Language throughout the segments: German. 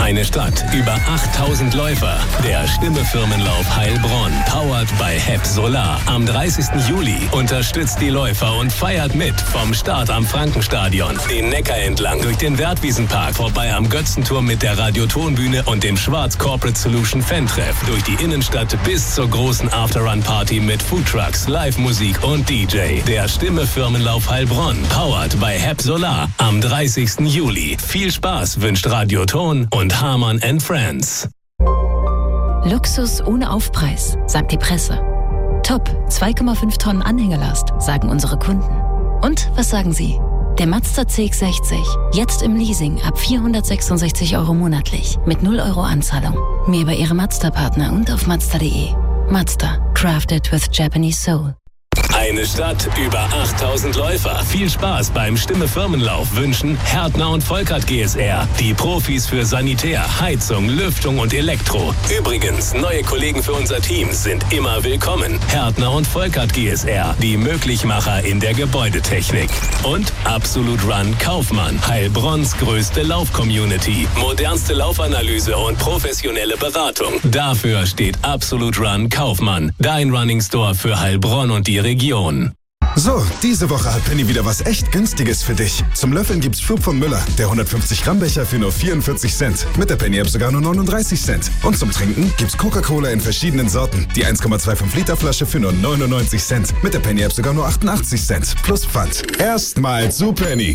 Eine Stadt, über 8000 Läufer. Der Stimme-Firmenlauf Heilbronn, powered by HEP Solar. Am 30. Juli unterstützt die Läufer und feiert mit vom Start am Frankenstadion, den Neckar entlang, durch den Wertwiesenpark, vorbei am Götzenturm mit der Radiotonbühne und dem Schwarz Corporate Solution Fan-Treff, durch die Innenstadt bis zur großen After-Run-Party mit Foodtrucks, Live-Musik und DJ. Der Stimme-Firmenlauf Heilbronn, powered by HEP Solar. Am 30. Juli. Viel Spaß wünscht Radioton und Hamann & Friends. Luxus ohne Aufpreis, sagt die Presse. Top, 2,5 Tonnen Anhängelast, sagen unsere Kunden. Und was sagen Sie? Der Mazda CX-60, jetzt im Leasing ab 466 € monatlich, mit 0 € Anzahlung. Mehr bei Ihrem Mazda-Partner und auf Mazda.de. Mazda, crafted with Japanese soul. Eine Stadt, über 8000 Läufer. Viel Spaß beim Stimme-Firmenlauf wünschen Härtner und Volkert GSR. Die Profis für Sanitär, Heizung, Lüftung und Elektro. Übrigens, neue Kollegen für unser Team sind immer willkommen. Härtner und Volkert GSR, die Möglichmacher in der Gebäudetechnik. Und Absolut Run Kaufmann, Heilbronns größte Lauf-Community. Modernste Laufanalyse und professionelle Beratung. Dafür steht Absolut Run Kaufmann, dein Running Store für Heilbronn und die Region. So, diese Woche hat Penny wieder was echt Günstiges für dich. Zum Löffeln gibt's Flug von Müller, der 150 Gramm Becher für nur 44 Cent. Mit der Penny-App sogar nur 39 Cent. Und zum Trinken gibt's Coca-Cola in verschiedenen Sorten. Die 1,25 Liter Flasche für nur 99 Cent. Mit der Penny-App sogar nur 88 Cent. Plus Pfand. Erstmals zu Penny.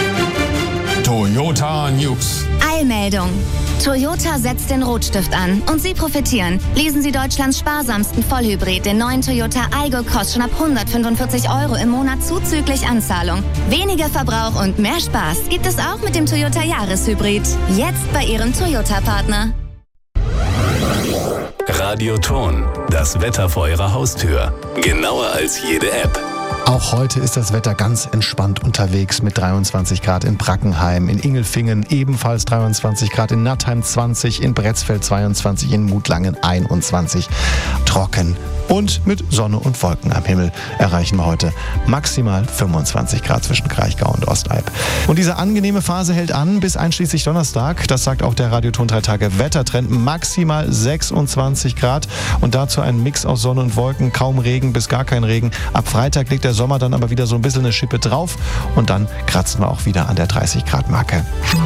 Toyota News. Eilmeldung. Toyota setzt den Rotstift an und Sie profitieren. Lesen Sie Deutschlands sparsamsten Vollhybrid, den neuen Toyota Aygo Cross, schon ab 145 € im Monat zuzüglich Anzahlung. Weniger Verbrauch und mehr Spaß gibt es auch mit dem Toyota Jahreshybrid. Jetzt bei Ihrem Toyota-Partner. Radioton, das Wetter vor Ihrer Haustür. Genauer als jede App. Auch heute ist das Wetter ganz entspannt unterwegs mit 23 Grad in Brackenheim, in Ingelfingen ebenfalls 23 Grad, in Nattheim 20, in Bretzfeld 22, in Mutlangen 21. Trocken und mit Sonne und Wolken am Himmel erreichen wir heute maximal 25 Grad zwischen Kraichgau und Ostalb. Und diese angenehme Phase hält an bis einschließlich Donnerstag. Das sagt auch der Radioton 3 Tage Wettertrend. Maximal 26 Grad und dazu ein Mix aus Sonne und Wolken, kaum Regen bis gar kein Regen. Ab Freitag legt der Sommer dann aber wieder so ein bisschen eine Schippe drauf und dann kratzen wir auch wieder an der 30 Grad Marke.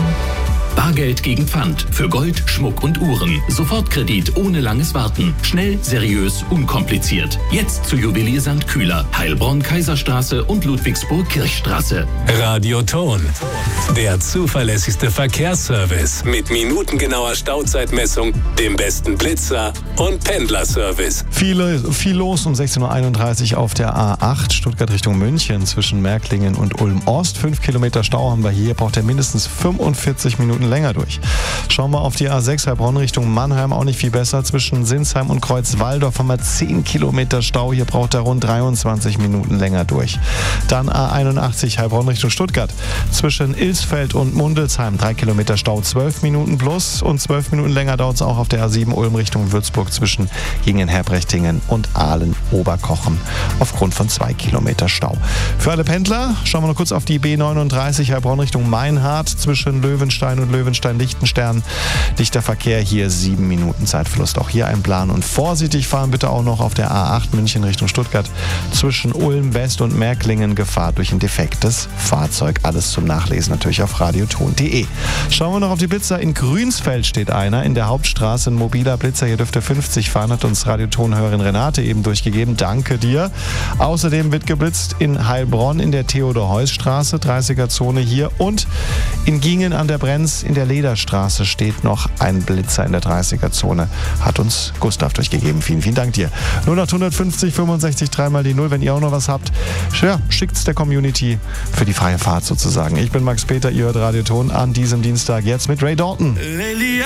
Bargeld gegen Pfand für Gold, Schmuck und Uhren. Sofortkredit ohne langes Warten. Schnell, seriös, unkompliziert. Jetzt zu Juwelier St. Kühler, Heilbronn, Kaiserstraße und Ludwigsburg Kirchstraße. Radioton, der zuverlässigste Verkehrsservice mit minutengenauer Stauzeitmessung, dem besten Blitzer und Pendlerservice. Viel los um 16:31 Uhr auf der A8 Stuttgart Richtung München zwischen Märklingen und Ulm-Ost. 5 Kilometer Stau haben wir hier, braucht er mindestens 45 Minuten länger durch. Schauen wir auf die A6 Heilbronn Richtung Mannheim, auch nicht viel besser. Zwischen Sinsheim und Kreuzwaldorf haben wir 10 Kilometer Stau. Hier braucht er rund 23 Minuten länger durch. Dann A81 Heilbronn Richtung Stuttgart. Zwischen Ilsfeld und Mundelsheim 3 Kilometer Stau, 12 Minuten plus. Und 12 Minuten länger dauert es auch auf der A7 Ulm Richtung Würzburg zwischen Gingen-Herbrechtingen und Aalen-Oberkochen aufgrund von 2 Kilometer Stau. Für alle Pendler schauen wir noch kurz auf die B39 Heilbronn Richtung Meinhardt zwischen Löwenstein und Löwenstein-Lichtenstern. Dichter Verkehr, hier 7 Minuten Zeitverlust. Auch hier ein Plan. Und vorsichtig fahren bitte auch noch auf der A8 München Richtung Stuttgart zwischen Ulm West und Märklingen. Gefahr durch ein defektes Fahrzeug. Alles zum Nachlesen natürlich auf radioton.de. Schauen wir noch auf die Blitzer. In Grünsfeld steht einer in der Hauptstraße. Ein mobiler Blitzer, hier dürfte 50 fahren, hat uns Radioton-Hörerin Renate eben durchgegeben. Danke dir. Außerdem wird geblitzt in Heilbronn in der Theodor-Heuss-Straße, 30er-Zone hier. Und in Gingen an der Brenz in der Lederstraße steht noch ein Blitzer in der 30er-Zone. Hat uns Gustav durchgegeben. Vielen, vielen Dank dir. 0850 65 3 mal die 0, wenn ihr auch noch was habt. Ja, schickt's der Community für die freie Fahrt sozusagen. Ich bin Max Peter, ihr hört Radioton an diesem Dienstag jetzt mit Ray Dalton.